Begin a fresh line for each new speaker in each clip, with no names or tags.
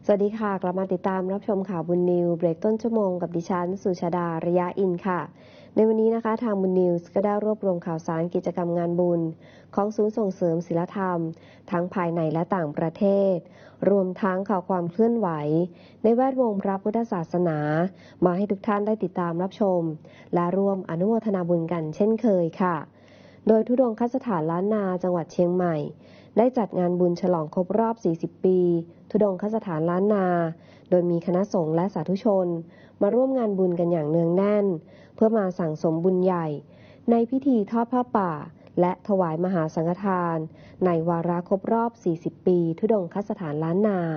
สวัสดีค่ะกลับมาติดตามรับชมข่าวบุญนิวเบรกต้นชั่วโมงกับดิฉันสุชาดาระยะอินค่ะในวันนี้นะคะทางบุญนิวส์ก็ได้รวบรวมข่าวสารกิจกรรมงานบุญของศูนย์ส่งเสริมศีลธรรมทั้งภายในและต่างประเทศรวมทั้งข่าวความเคลื่อนไหวในแวดวงพระพุทธศาสนามาให้ทุกท่านได้ติดตามรับชมและร่วมอนุโมทนาบุญกันเช่นเคยค่ะโดยธุดงคสถานล้านนาจังหวัดเชียงใหม่ได้จัดงานบุญฉลองครบรอบ 40 ปีธุดงคสถานล้านนาโดยมีคณะสงฆ์และสาธุชนมาร่วมงานบุญกันอย่างเนืองแน่นเพื่อมาสั่งสมบุญใหญ่ในพิธีทอดผ้าป่าและถวายมหาสังฆทานในวาระครบรอบ 40 ปีธุดงคสถานล้านนา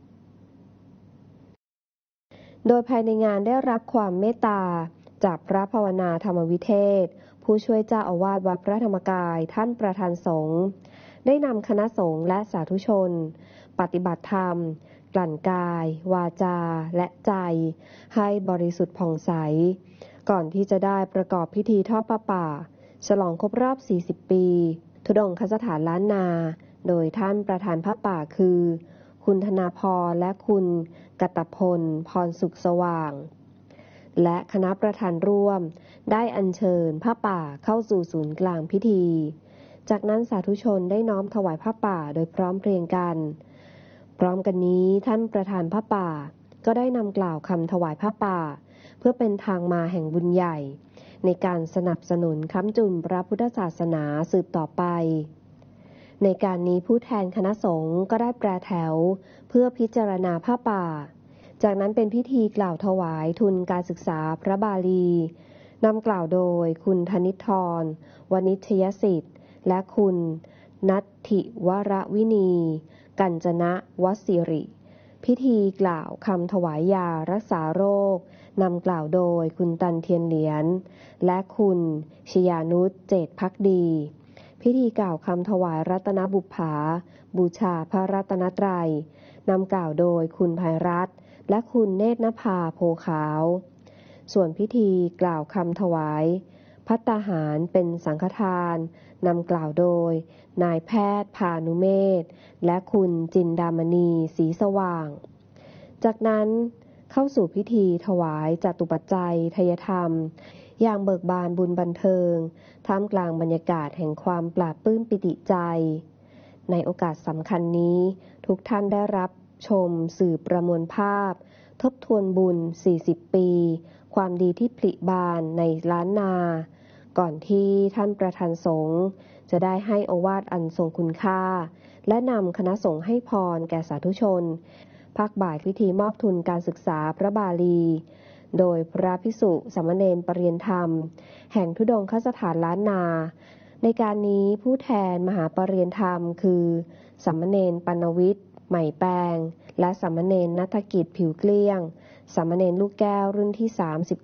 โดยภายในงานได้รับความเมตตาจากพระภาวนาธรรมวิเทศผู้ช่วยเจ้าอาวาสวัดพระธรรมกายท่านประธานสงฆ์ได้นำคณะสงฆ์และสาธุชนปฏิบัติธรรมกลั่นกายวาจาและใจให้บริสุทธิ์ผ่องใสก่อนที่จะได้ประกอบพิธีทอดผ้าป่าฉลองครบรอบ 40 ปีธุดงคสถานล้านนาโดยท่านประธานผ้าป่าคือคุณธนาพรและคุณกตพลพรสุขสว่างและคณะประธานร่วมได้อัญเชิญผ้าป่าเข้าสู่ศูนย์กลางพิธีจากนั้นสาธุชนได้น้อมถวายผ้าป่าโดยพร้อมเพรียงกันพร้อมกันนี้ท่านประธานผ้าป่าก็ได้นำกล่าวคำถวายผ้าป่าเพื่อเป็นทางมาแห่งบุญใหญ่ในการสนับสนุนค้ำจุนพระพุทธศาสนาสืบต่อไปในการนี้ผู้แทนคณะสงฆ์ก็ได้แปรแถวเพื่อพิจารณาผ้าป่าจากนั้นเป็นพิธีกล่าวถวายทุนการศึกษาพระบาลีนำกล่าวโดยคุณธนิธรวณิชยสิทธิ์และคุณนัทธิวรวินีกัญจนะวสิริพิธีกล่าวคำถวายยารักษาโรคนำกล่าวโดยคุณตันเทียนเหรียญและคุณชยานุชเจตภักดีพิธีกล่าวคำถวายรัตนบุปผาบูชาพระรัตนตรัยนำกล่าวโดยคุณภัยรัตน์และคุณเนตรนภาโพขาวส่วนพิธีกล่าวคำถวายภัตตาหารเป็นสังฆทานนำกล่าวโดยนายแพทย์พานุเมธและคุณจินดามณีศรีสว่างจากนั้นเข้าสู่พิธีถวายจตุปัจจัยทายธรรมอย่างเบิกบานบุญบันเทิงท่ามกลางบรรยากาศแห่งความปลาบปลื้มปิติใจในโอกาสสำคัญนี้ทุกท่านได้รับชมสื่อประมวลภาพทบทวนบุญ 40 ปีความดีที่ผลิบานในล้านนาก่อนที่ท่านประธานสงฆ์จะได้ให้โอวาทอันทรงคุณค่าและนำคณะสงฆ์ให้พรแก่สาธุชนภาคบ่ายพิธีมอบทุนการศึกษาพระบาลีโดยพระภิกษุสามเณรปรริยนธรรมแห่งธุดงคสถานล้านนาในการนี้ผู้แทนมหาปรริยนธรรมคือสามเณรปณวิทย์ใหม่แปงและสามเณรณัฐกิจผิวเกลี้ยงสามเณรลูกแก้วรุ่นที่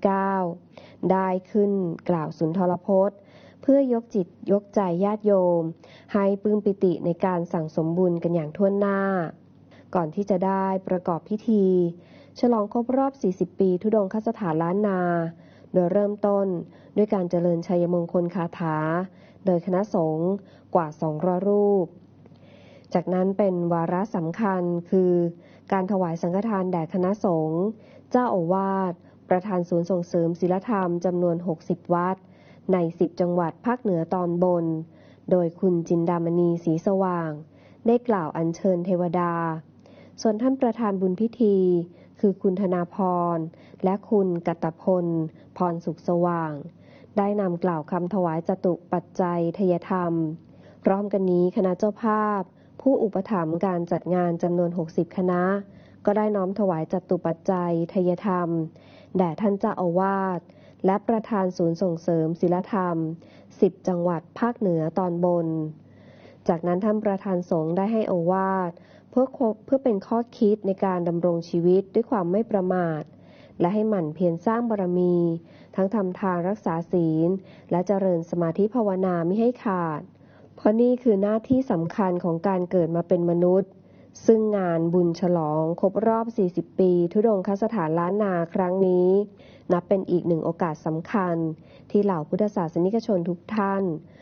39ได้ขึ้นกล่าวสุนทรพจน์เพื่อยกจิตยกใจญาติโยมให้ปลื้มปิติในการสั่งสมบุญกันอย่างทั่วหน้าก่อนที่จะได้ประกอบพิธีฉลองครบรอบ 40 ปีธุดงคสถานล้านนาโดยเริ่มต้นด้วยการเจริญชัยมงคลคาถาโดยคณะสงฆ์กว่า200รูปจากนั้นเป็นวาระสำคัญคือการถวายสังฆทานแด่คณะสงฆ์เจ้าอาวาสประธานศูนย์ส่งเสริมศีลธรรมจำนวน60วัดใน10จังหวัดภาคเหนือตอนบนโดยคุณจินดามณีศรีสว่างได้กล่าวอัญเชิญเทวดาส่วนท่านประธานบุญพิธีคือคุณธนาพรและคุณกตพลพรสุขสว่างได้นำกล่าวคำถวายจตุปัจจัยทายธรรมพร้อมกันนี้คณะเจ้าภาพผู้อุปถัมภ์การจัดงานจำนวน60คณะก็ได้น้อมถวายจตุปัจจัยทายธรรมแด่ท่านเจ้าอาวาสและประธานศูนย์ส่งเสริมศีลธรรม10จังหวัดภาคเหนือตอนบนจากนั้นท่านประธานสงฆ์ได้ให้โอวาทเพื่อเป็นข้อคิดในการดำรงชีวิตด้วยความไม่ประมาทและให้หมั่นเพียรสร้างบารมีทั้งทำทานรักษาศีลและเจริญสมาธิภาวนามิให้ขาดเพราะนี่คือหน้าที่สำคัญของการเกิดมาเป็นมนุษย์ซึ่งงานบุญฉลองครบรอบ 40 ปีธุดงคสถานล้านนาครั้งนี้นับเป็นอีกหนึ่งโอกาสสำคัญที่เหล่าพุทธศาสนิกชนทุกท่าน